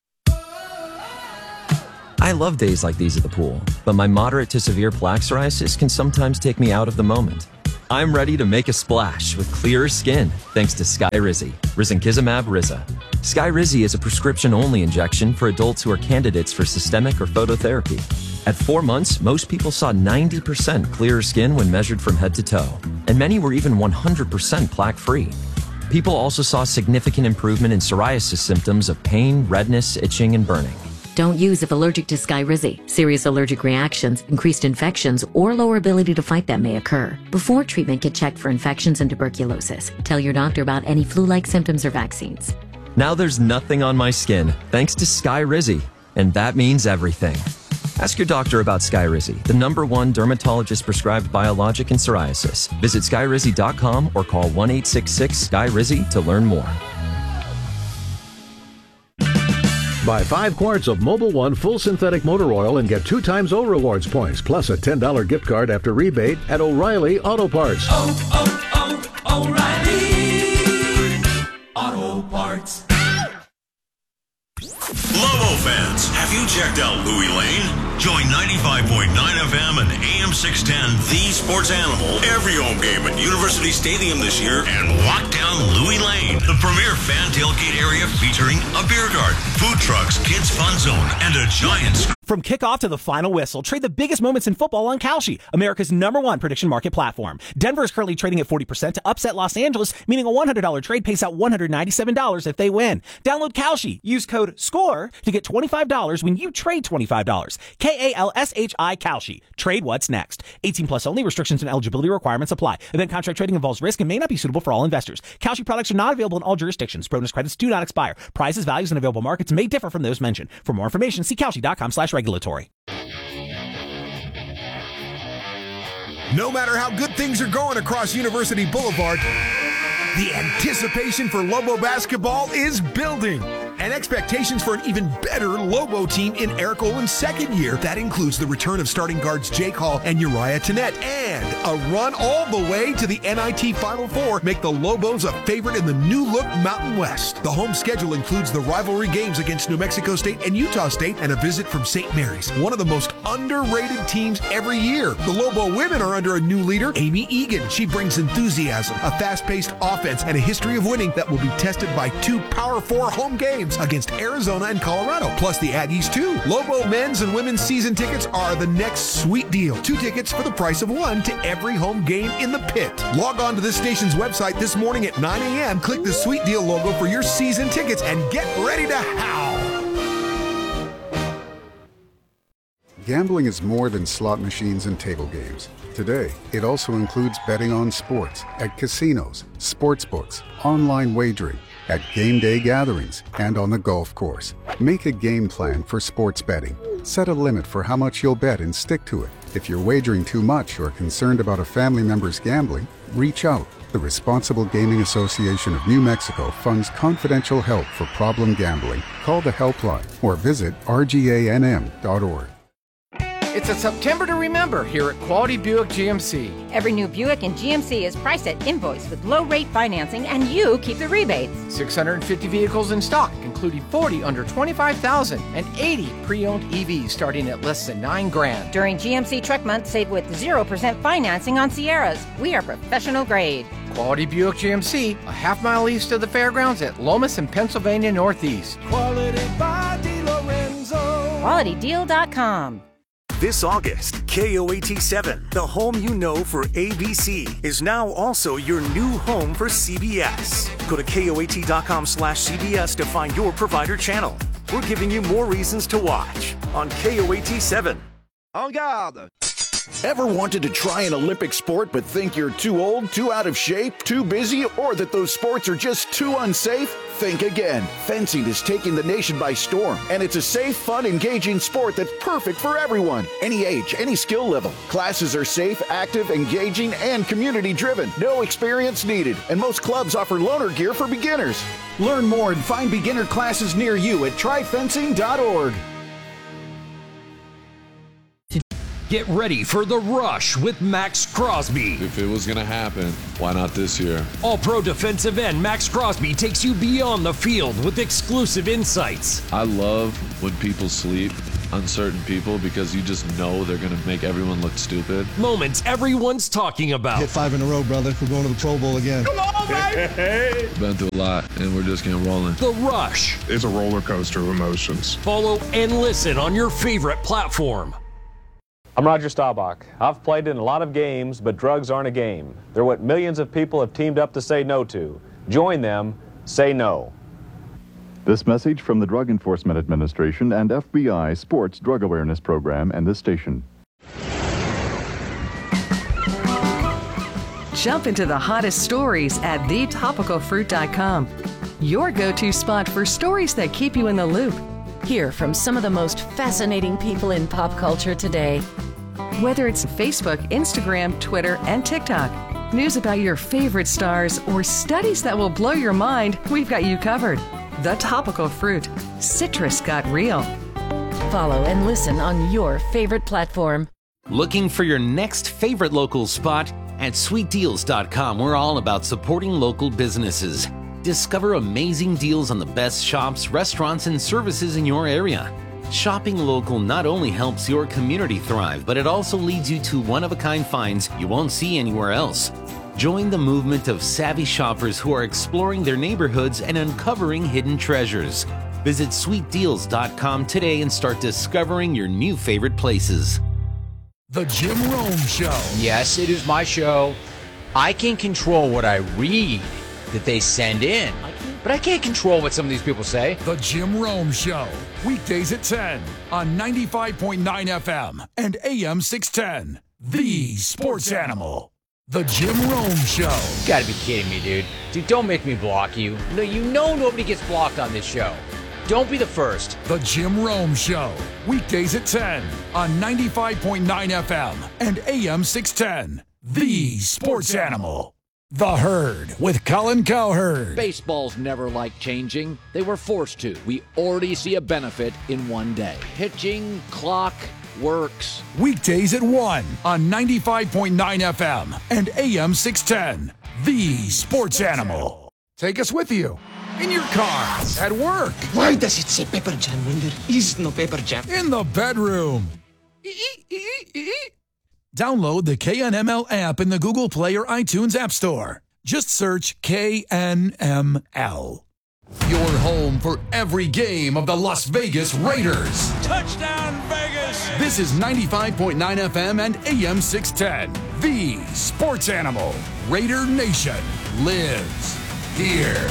I love days like these at the pool, but my moderate to severe plaque psoriasis can sometimes take me out of the moment. I'm ready to make a splash with clearer skin thanks to Skyrizi, risankizumab Riza. Skyrizi is a prescription-only injection for adults who are candidates for systemic or phototherapy. At four months, most people saw ninety percent clearer skin when measured from head to toe, and many were even one hundred percent plaque-free. People also saw significant improvement in psoriasis symptoms of pain, redness, itching, and burning. Don't use if allergic to Skyrizi. Serious allergic reactions, increased infections, or lower ability to fight them may occur. Before treatment, get checked for infections and tuberculosis. Tell your doctor about any flu-like symptoms or vaccines. Now there's nothing on my skin thanks to Skyrizi, and that means everything. Ask your doctor about Skyrizi, the number one dermatologist-prescribed biologic in psoriasis. Visit Skyrizi dot com or call one eight six six S K Y R I Z I to learn more. Buy five quarts of Mobil one full synthetic motor oil and get two times O Rewards points, plus a ten dollars gift card after rebate at O'Reilly Auto Parts. Oh, oh, oh, O'Reilly Auto Parts. Lobo fans, have you checked out Louis Lane? Join ninety-five point nine F M and A M six ten, The Sports Animal, every home game at University Stadium this year and walk down Louis Lane, the premier fan tailgate area featuring a beer garden, food trucks, kids fun zone, and a giant screen. From kickoff to the final whistle, trade the biggest moments in football on Kalshi, America's number one prediction market platform. Denver is currently trading at forty percent to upset Los Angeles, meaning a one hundred dollars trade pays out one hundred ninety-seven dollars if they win. Download Kalshi. Use code SCORE to get twenty-five dollars when you trade twenty-five dollars. K A L S H I Kalshi. Trade what's next. eighteen plus only. Restrictions and eligibility requirements apply. Event contract trading involves risk and may not be suitable for all investors. Kalshi products are not available in all jurisdictions. Bonus credits do not expire. Prices, values, and available markets may differ from those mentioned. For more information, see Kalshi dot com slash regulatory. No matter how good things are going across University Boulevard, the anticipation for Lobo basketball is building. And expectations for an even better Lobo team in Eric Olin's second year. That includes the return of starting guards Jake Hall and Uriah Tennette, and a run all the way to the N I T Final Four make the Lobos a favorite in the new-look Mountain West. The home schedule includes the rivalry games against New Mexico State and Utah State and a visit from Saint Mary's, one of the most underrated teams every year. The Lobo women are under a new leader, Amy Egan. She brings enthusiasm, a fast-paced offense, and a history of winning that will be tested by two Power Four home games against Arizona and Colorado, plus the Aggies too. Lobo men's and women's season tickets are the next sweet deal. Two tickets for the price of one to every home game in the pit. Log on to this station's website this morning at nine a.m. Click the sweet deal logo for your season tickets and get ready to howl. Gambling is more than slot machines and table games. Today, it also includes betting on sports at casinos, sports books, online wagering, at game day gatherings, and on the golf course. Make a game plan for sports betting. Set a limit for how much you'll bet and stick to it. If you're wagering too much or are concerned about a family member's gambling, reach out. The Responsible Gaming Association of New Mexico funds confidential help for problem gambling. Call the helpline or visit R G A N M dot org. It's a September to remember here at Quality Buick G M C. Every new Buick in G M C is priced at invoice with low rate financing, and you keep the rebates. six hundred fifty vehicles in stock, including forty under twenty-five thousand and eighty pre-owned E Vs starting at less than nine grand. During G M C Truck Month, save with zero percent financing on Sierras. We are professional grade. Quality Buick G M C, a half mile east of the fairgrounds at Lomas and Pennsylvania Northeast. Quality by DiLorenzo. Quality Deal dot com. This August, K O A T seven, the home you know for A B C, is now also your new home for C B S. Go to K O A T dot com slash C B S to find your provider channel. We're giving you more reasons to watch on K O A T seven. En garde! Ever wanted to try an Olympic sport but think you're too old, too out of shape, too busy, or that those sports are just too unsafe? Think again. Fencing is taking the nation by storm, and it's a safe, fun, engaging sport that's perfect for everyone. Any age, any skill level. Classes are safe, active, engaging, and community-driven. No experience needed, and most clubs offer loaner gear for beginners. Learn more and find beginner classes near you at try fencing dot org. Get ready for The Rush with Max Crosby. If it was going to happen, why not this year? All-pro defensive end Max Crosby takes you beyond the field with exclusive insights. I love when people sleep on certain people because you just know they're going to make everyone look stupid. Moments everyone's talking about. Hit five in a row, brother. We're going to the Pro Bowl again. Come on, baby! Been through a lot, and we're just getting rolling. The Rush. It's a roller coaster of emotions. Follow and listen on your favorite platform. I'm Roger Staubach. I've played in a lot of games, but drugs aren't a game. They're what millions of people have teamed up to say no to. Join them. Say no. This message from the Drug Enforcement Administration and F B I Sports Drug Awareness Program and this station. Jump into the hottest stories at the topical fruit dot com. Your go-to spot for stories that keep you in the loop. Hear from some of the most fascinating people in pop culture today. Whether it's Facebook, Instagram, Twitter, and TikTok, news about your favorite stars, or studies that will blow your mind, we've got you covered. The Topical Fruit. Citrus got real. Follow and listen on your favorite platform. Looking for your next favorite local spot? At sweet deals dot com, we're all about supporting local businesses. Discover amazing deals on the best shops, restaurants, and services in your area. Shopping local not only helps your community thrive, but it also leads you to one-of-a-kind finds you won't see anywhere else. Join the movement of savvy shoppers who are exploring their neighborhoods and uncovering hidden treasures. Visit sweet deals dot com today and start discovering your new favorite places. The Jim Rome Show. Yes, it is my show. I can control what I read that they send in, but I can't control what some of these people say. The Jim Rome Show, weekdays at ten on ninety-five point nine F M and A M six ten. The Sports Animal. The Jim Rome Show. You gotta be kidding me, dude. Dude, don't make me block you. No, you know nobody gets blocked on this show. Don't be the first. The Jim Rome Show, weekdays at ten on ninety-five point nine F M and A M six ten. The Sports Animal. The Herd with Colin Cowherd. Baseballs never liked changing. They were forced to. We already see a benefit in one day. Pitching, clock, works. Weekdays at one on ninety-five point nine F M and A M six ten. The Sports Animal. Take us with you. In your car, at work. Why does it say Pepper Jam when there is no Pepper Jam? In the bedroom. Download the K N M L app in the Google Play or iTunes App Store. Just search K N M L. Your home for every game of the Las Vegas Raiders. Touchdown, Vegas! This is ninety-five point nine F M and A M six ten. The Sports Animal. Raider Nation lives here.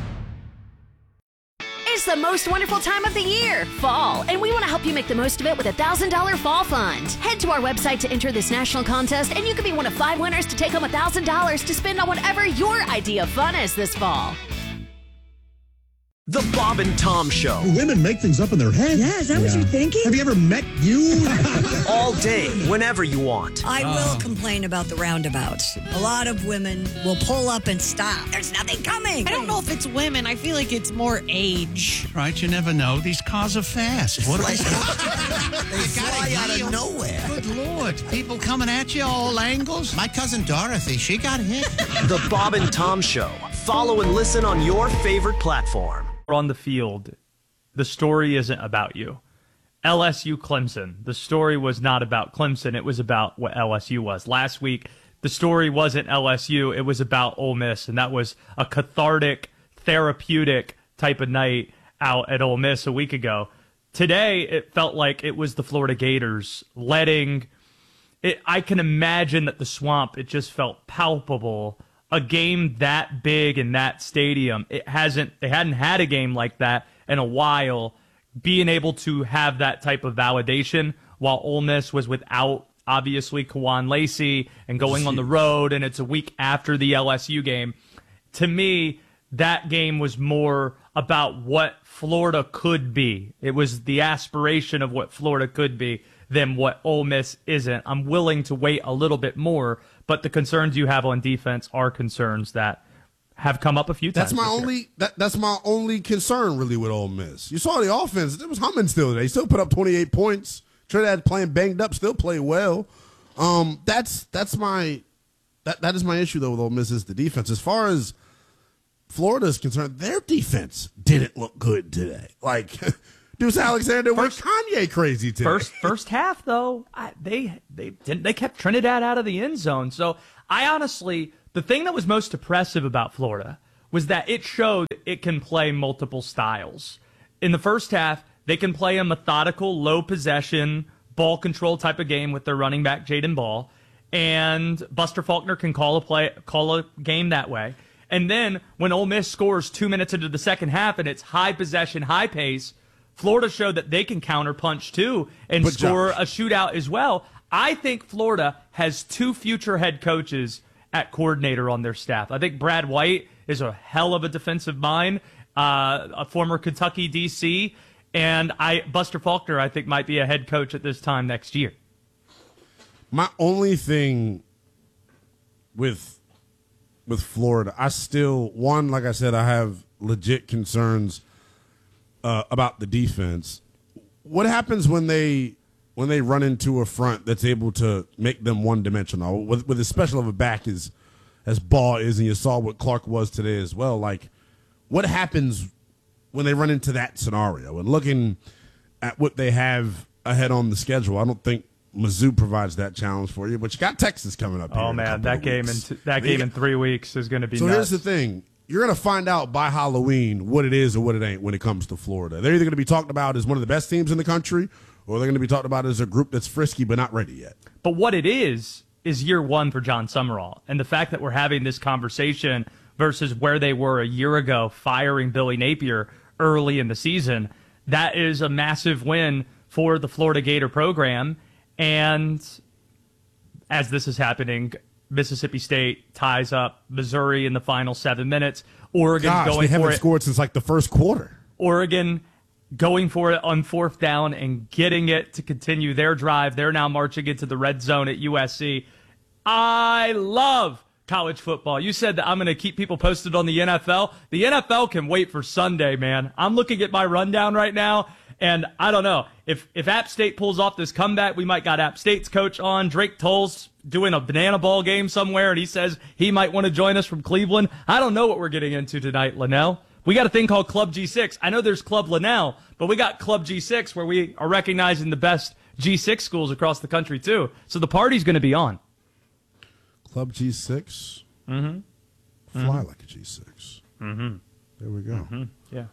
It's the most wonderful time of the year, fall, and we want to help you make the most of it with a one thousand dollars Fall Fund. Head to our website to enter this national contest, and you could be one of five winners to take home one thousand dollars to spend on whatever your idea of fun is this fall. The Bob and Tom Show. Women make things up in their head. Yeah, is that yeah. what you're thinking? Have you ever met you? All day, whenever you want. I uh. will complain about the roundabouts. A lot of women will pull up and stop. There's nothing coming. I don't know if it's women. I feel like it's more age. Right, you never know. These cars are fast. What are they? They fly out of nowhere. Good Lord. People coming at you all angles. My cousin Dorothy, she got hit. The Bob and Tom Show. Follow and listen on your favorite platform. On the field, the story isn't about you. L S U Clemson, the story was not about Clemson. It was about what L S U was. Last week, the story wasn't L S U. It was about Ole Miss, and that was a cathartic, therapeutic type of night out at Ole Miss a week ago. Today, it felt like it was the Florida Gators letting it. I can imagine that the swamp, it just felt palpable. A game that big in that stadium, it hasn't. They hadn't had a game like that in a while. Being able to have that type of validation while Ole Miss was without obviously Kawan Lacey and going on the road, and it's a week after the L S U game. To me, that game was more about what Florida could be. It was the aspiration of what Florida could be than what Ole Miss isn't. I'm willing to wait a little bit more, but the concerns you have on defense are concerns that have come up a few times. That's my only that, that's my only concern really with Ole Miss. You saw the offense; it was humming still today. They still put up twenty-eight points. Trinidad playing banged up, still played well. Um, that's that's my that that is my issue though with Ole Miss is the defense. As far as Florida is concerned, their defense didn't look good today. Like Deuce Alexander went Kanye crazy today. First first half though, I, they they didn't they kept Trinidad out of the end zone. So I honestly. The thing that was most impressive about Florida was that it showed it can play multiple styles. In the first half, they can play a methodical, low possession, ball control type of game with their running back, Jaden Ball, and Buster Faulkner can call a play, call a game that way. And then when Ole Miss scores two minutes into the second half and it's high possession, high pace, Florida showed that they can counterpunch too and but score Josh. a shootout as well. I think Florida has two future head coaches at coordinator on their staff. I think Brad White is a hell of a defensive mind, uh, a former Kentucky D C, and I Buster Faulkner, I think, might be a head coach at this time next year. My only thing with with Florida, I still, one, like I said, I have legit concerns uh, about the defense. What happens when they when they run into a front that's able to make them one-dimensional, with, with as special of a back as, as Ball is, and you saw what Clark was today as well, like, what happens when they run into that scenario? And looking at what they have ahead on the schedule, I don't think Mizzou provides that challenge for you, but you got Texas coming up. Oh, man, that game in t- that game in three weeks is going to be So nuts. Here's the thing. You're going to find out by Halloween what it is or what it ain't when it comes to Florida. They're either going to be talked about as one of the best teams in the country, or they're going to be talked about as a group that's frisky but not ready yet. But what it is is year one for John Summerall. And the fact that we're having this conversation versus where they were a year ago firing Billy Napier early in the season, that is a massive win for the Florida Gator program. And as this is happening, Mississippi State ties up Missouri in the final seven minutes. Oregon's Gosh, going they haven't for it. scored since like the first quarter. Oregon going for it on fourth down and getting it to continue their drive. They're now marching into the red zone at U S C. I love college football. You said that I'm going to keep people posted on the N F L. The N F L can wait for Sunday, man. I'm looking at my rundown right now, and I don't know. If if App State pulls off this comeback, we might got App State's coach on. Drake Toll's doing a banana ball game somewhere, and he says he might want to join us from Cleveland. I don't know what we're getting into tonight, Linnell. We got a thing called Club G six. I know there's Club Linnell, but we got Club G six where we are recognizing the best G six schools across the country, too. So the party's going to be on. Club G six? Mm-hmm. Fly mm-hmm. like a G six. Mm-hmm. There we go. Mm-hmm. Yeah.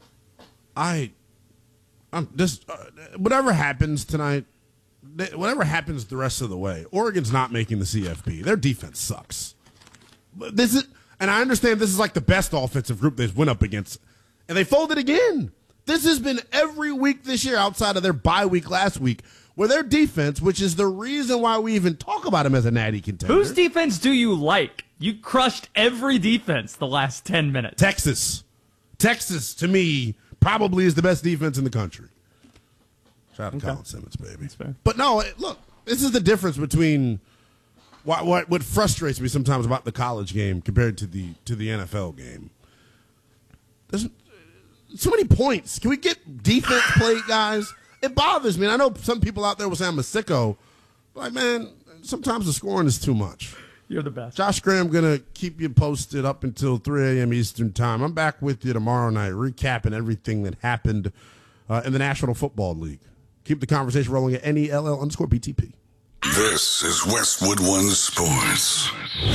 I, I'm just, uh, whatever happens tonight, whatever happens the rest of the way, Oregon's not making the C F P. Their defense sucks. But this is, and I understand this is like the best offensive group they've went up against, and they folded again. This has been every week this year outside of their bye week last week, where their defense, which is the reason why we even talk about them as a natty contender. Whose defense do you like? You crushed every defense the last ten minutes. Texas. Texas, to me, probably is the best defense in the country. Shout out to Okay. Colin Simmons, baby. That's fair. But no, look, this is the difference between what, what what frustrates me sometimes about the college game compared to the to the N F L game. There's so many points. Can we get defense played, guys? It bothers me. And I know some people out there will say I'm a sicko. But like, man, sometimes the scoring is too much. You're the best. Josh Graham going to keep you posted up until three a.m. Eastern time. I'm back with you tomorrow night, recapping everything that happened uh, in the National Football League. Keep the conversation rolling at N E L L underscore B T P. This is Westwood One Sports.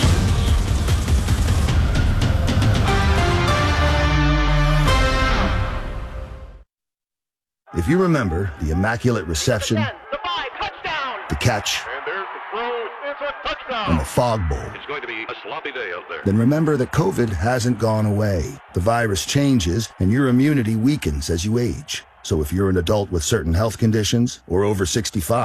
If you remember the Immaculate Reception, the catch, and the Fog Bowl, It's going to be a sloppy day out there. then remember that COVID hasn't gone away. The virus changes, and your immunity weakens as you age. So if you're an adult with certain health conditions or over sixty-five,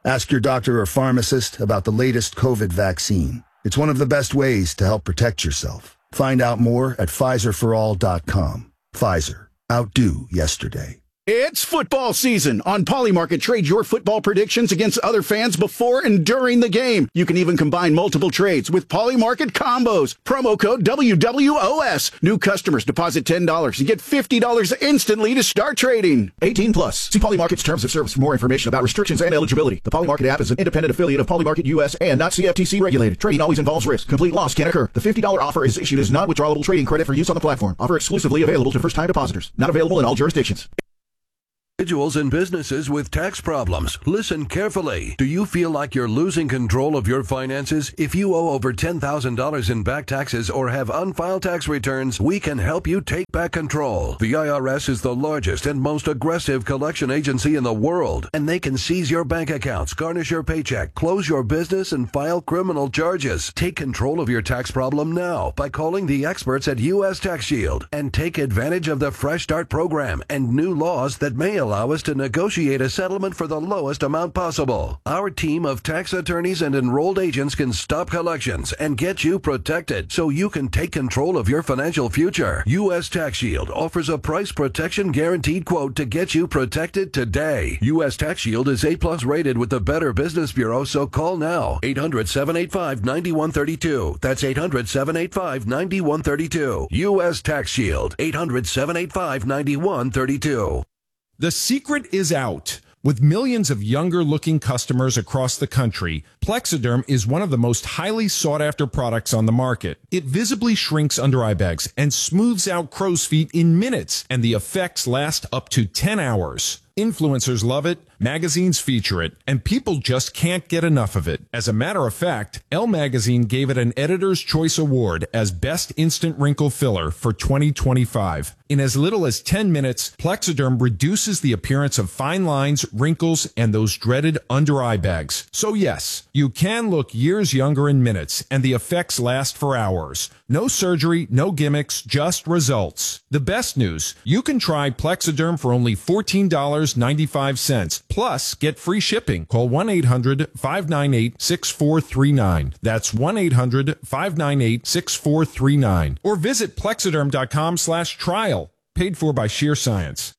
Ask your doctor or pharmacist about the latest COVID vaccine. It's one of the best ways to help protect yourself. Find out more at Pfizer for all dot com. Pfizer. Outdo yesterday. It's football season. On Polymarket, trade your football predictions against other fans before and during the game. You can even combine multiple trades with Polymarket combos. Promo code W W O S. New customers deposit ten dollars and get fifty dollars instantly to start trading. eighteen plus. See Polymarket's terms of service for more information about restrictions and eligibility. The Polymarket app is an independent affiliate of Polymarket U S and not C F T C regulated. Trading always involves risk. Complete loss can occur. The fifty dollars offer is issued as non-withdrawable trading credit for use on the platform. Offer exclusively available to first-time depositors. Not available in all jurisdictions. Individuals and businesses with tax problems, listen carefully. Do you feel like you're losing control of your finances? If you owe over ten thousand dollars in back taxes or have unfiled tax returns, we can help you take back control. The I R S is the largest and most aggressive collection agency in the world, and they can seize your bank accounts, garnish your paycheck, close your business, and file criminal charges. Take control of your tax problem now by calling the experts at U S Tax Shield and take advantage of the Fresh Start program and new laws that may allow us to negotiate a settlement for the lowest amount possible. Our team of tax attorneys and enrolled agents can stop collections and get you protected so you can take control of your financial future. U S Tax Shield offers a price protection guaranteed quote to get you protected today. U S Tax Shield is A plus rated with the Better Business Bureau, so call now. eight hundred, seven eight five, nine one three two. That's eight hundred, seven eight five, nine one three two. U S Tax Shield. eight hundred, seven eight five, nine one three two. The secret is out. With millions of younger-looking customers across the country, Plexiderm is one of the most highly sought-after products on the market. It visibly shrinks under-eye bags and smooths out crow's feet in minutes, and the effects last up to ten hours. Influencers love it, magazines feature it, and people just can't get enough of it. As a matter of fact, Elle Magazine gave it an Editor's Choice Award as Best Instant Wrinkle Filler for twenty twenty-five. In as little as ten minutes, Plexiderm reduces the appearance of fine lines, wrinkles, and those dreaded under-eye bags. So yes, you can look years younger in minutes, and the effects last for hours. No surgery, no gimmicks, just results. The best news, you can try Plexiderm for only fourteen dollars and ninety-five cents. Plus, get free shipping. Call one eight hundred, five nine eight, six four three nine. That's one eight hundred, five nine eight, six four three nine. Or visit plexiderm.com slash trial. Paid for by Sheer Science.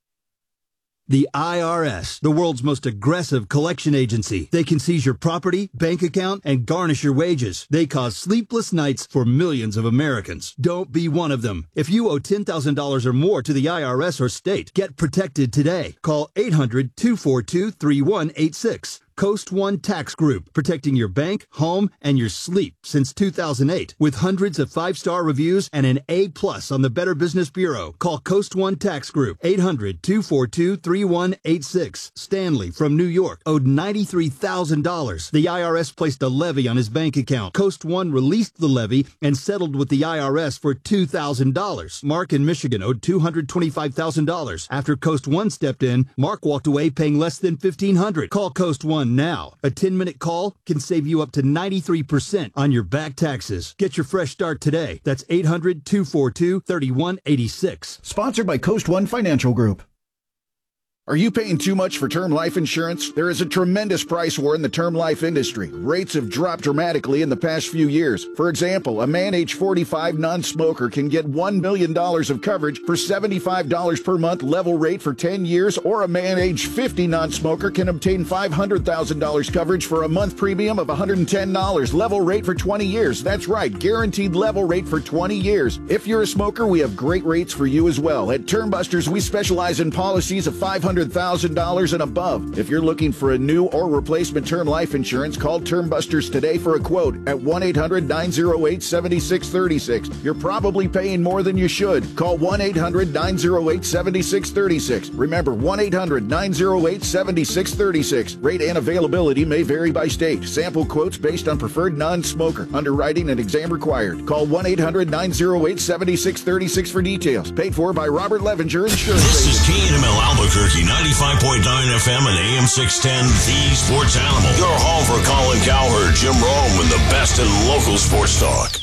The I R S, the world's most aggressive collection agency. They can seize your property, bank account, and garnish your wages. They cause sleepless nights for millions of Americans. Don't be one of them. If you owe ten thousand dollars or more to the I R S or state, get protected today. Call eight hundred, two four two, three one eight six. Coast One Tax Group, protecting your bank, home, and your sleep since two thousand eight. With hundreds of five-star reviews and an A plus on the Better Business Bureau. Call Coast One Tax Group, eight hundred, two four two, three one eight six. Stanley from New York owed ninety-three thousand dollars. The I R S placed a levy on his bank account. Coast One released the levy and settled with the I R S for two thousand dollars. Mark in Michigan owed two hundred twenty-five thousand dollars. After Coast One stepped in, Mark walked away paying less than fifteen hundred dollars. Call Coast One now. A ten-minute call can save you up to ninety-three percent on your back taxes. Get your fresh start today. That's eight hundred, two four two, three one eight six. Sponsored by Coast One Financial Group. Are you paying too much for term life insurance? There is a tremendous price war in the term life industry. Rates have dropped dramatically in the past few years. For example, a man age forty-five non-smoker can get one million dollars of coverage for seventy-five dollars per month level rate for ten years, or a man age fifty non-smoker can obtain five hundred thousand dollars coverage for a month premium of one hundred ten dollars level rate for twenty years. That's right, guaranteed level rate for twenty years. If you're a smoker, we have great rates for you as well. At Term Busters, we specialize in policies of five hundred thousand dollars and above. If you're looking for a new or replacement term life insurance, call Term Busters today for a quote at one eight hundred, nine oh eight, seven six three six. You're probably paying more than you should. Call one eight hundred, nine oh eight, seven six three six. Remember, one eight hundred, nine oh eight, seven six three six. Rate and availability may vary by state. Sample quotes based on preferred non-smoker. Underwriting and exam required. Call one eight hundred, nine oh eight, seven six three six for details. Paid for by Robert Levinger Insurance. This is K N M L Albuquerque, ninety-five point nine F M and A M six ten, The Sports Animal. Your home for Colin Cowherd, Jim Rome, and the best in local sports talk.